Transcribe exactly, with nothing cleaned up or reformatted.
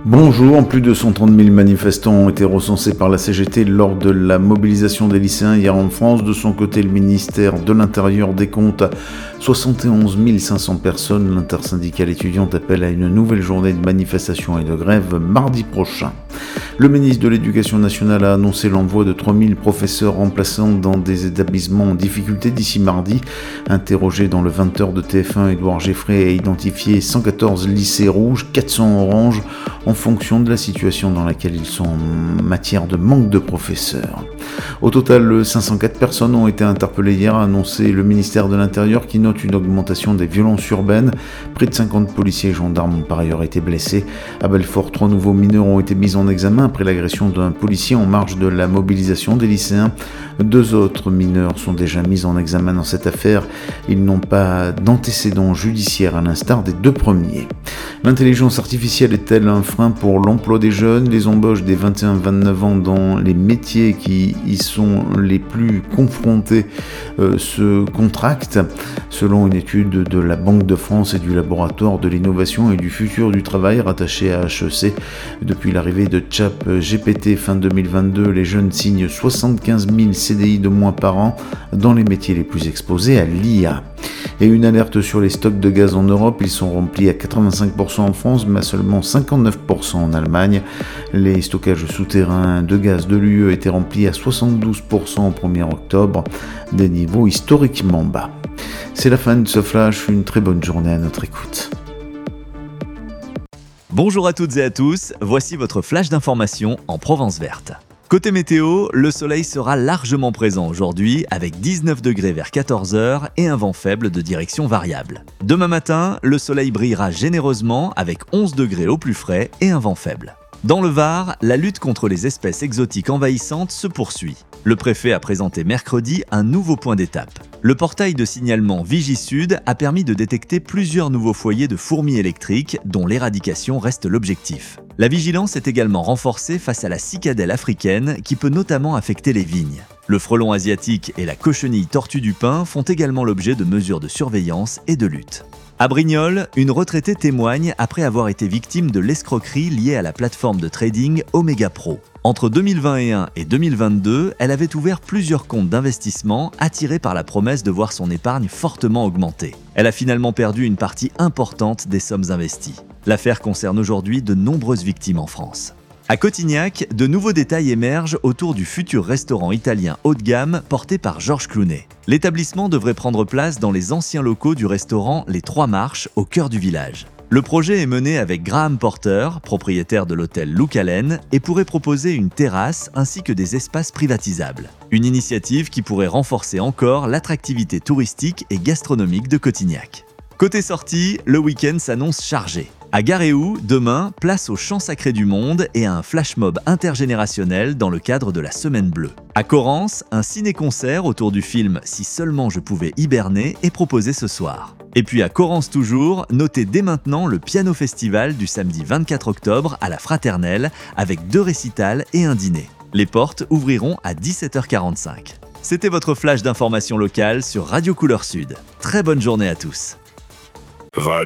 Bonjour, plus de cent trente mille manifestants ont été recensés par la C G T lors de la mobilisation des lycéens hier en France. De son côté, le ministère de l'Intérieur décompte soixante et onze mille cinq cents personnes. L'intersyndicale étudiante appelle à une nouvelle journée de manifestation et de grève mardi prochain. Le ministre de l'Éducation nationale a annoncé l'envoi de trois mille professeurs remplaçants dans des établissements en difficulté d'ici mardi. Interrogé dans le vingt heures de T F un, Édouard Geffray a identifié cent quatorze lycées rouges, quatre cents oranges, en fonction de la situation dans laquelle ils sont en matière de manque de professeurs. Au total, cinq cent quatre personnes ont été interpellées hier, a annoncé le ministère de l'Intérieur qui note une augmentation des violences urbaines. Près de cinquante policiers et gendarmes ont par ailleurs été blessés. À Belfort, trois nouveaux mineurs ont été mis en examen après l'agression d'un policier en marge de la mobilisation des lycéens. Deux autres mineurs sont déjà mis en examen dans cette affaire. Ils n'ont pas d'antécédents judiciaires à l'instar des deux premiers. L'intelligence artificielle est-elle un frein pour l'emploi des jeunes? Les embauches des vingt et un à vingt-neuf ans dans les métiers qui y sont les plus confrontés euh, se contractent. Selon une étude de la Banque de France et du Laboratoire de l'innovation et du futur du travail rattaché à H E C, depuis l'arrivée de ChatGPT fin deux mille vingt-deux, les jeunes signent soixante-quinze mille C D I de moins par an dans les métiers les plus exposés à l'I A. Et une alerte sur les stocks de gaz en Europe, ils sont remplis à quatre-vingt-cinq pour cent en France, mais à seulement cinquante-neuf pour cent en Allemagne. Les stockages souterrains de gaz de l'U E étaient remplis à soixante-douze pour cent au premier octobre, des niveaux historiquement bas. C'est la fin de ce flash, une très bonne journée à notre écoute. Bonjour à toutes et à tous, voici votre flash d'information en Provence verte. Côté météo, le soleil sera largement présent aujourd'hui avec dix-neuf degrés vers quatorze heures et un vent faible de direction variable. Demain matin, le soleil brillera généreusement avec onze degrés au plus frais et un vent faible. Dans le Var, la lutte contre les espèces exotiques envahissantes se poursuit. Le préfet a présenté mercredi un nouveau point d'étape. Le portail de signalement VigiSud a permis de détecter plusieurs nouveaux foyers de fourmis électriques dont l'éradication reste l'objectif. La vigilance est également renforcée face à la cicadelle africaine qui peut notamment affecter les vignes. Le frelon asiatique et la cochenille tortue du pin font également l'objet de mesures de surveillance et de lutte. À Brignoles, une retraitée témoigne après avoir été victime de l'escroquerie liée à la plateforme de trading Omega Pro. Entre deux mille vingt et un et deux mille vingt-deux, elle avait ouvert plusieurs comptes d'investissement attirés par la promesse de voir son épargne fortement augmenter. Elle a finalement perdu une partie importante des sommes investies. L'affaire concerne aujourd'hui de nombreuses victimes en France. À Cotignac, de nouveaux détails émergent autour du futur restaurant italien haut de gamme porté par Georges Clooney. L'établissement devrait prendre place dans les anciens locaux du restaurant Les Trois Marches au cœur du village. Le projet est mené avec Graham Porter, propriétaire de l'hôtel Luke Allen, et pourrait proposer une terrasse ainsi que des espaces privatisables. Une initiative qui pourrait renforcer encore l'attractivité touristique et gastronomique de Cotignac. Côté sortie, le week-end s'annonce chargé. À Garéou, demain, place au Chant Sacré du Monde et à un flash mob intergénérationnel dans le cadre de la Semaine Bleue. À Correns, un ciné-concert autour du film Si seulement je pouvais hiberner est proposé ce soir. Et puis à Correns toujours, notez dès maintenant le Piano Festival du samedi vingt-quatre octobre à la Fraternelle avec deux récitals et un dîner. Les portes ouvriront à dix-sept heures quarante-cinq. C'était votre flash d'information locale sur Radio Couleur Sud. Très bonne journée à tous. Radio